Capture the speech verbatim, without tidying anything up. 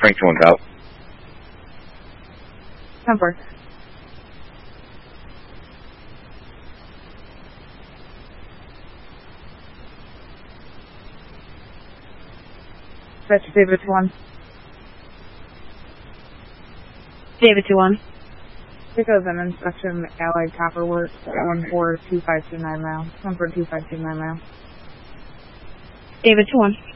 Frank two one's out. Comfort. Fetch David two one. David two one. Pick up an inspection Allied Copper Works at one four two five two nine mile. one four two five two nine mile. David two one.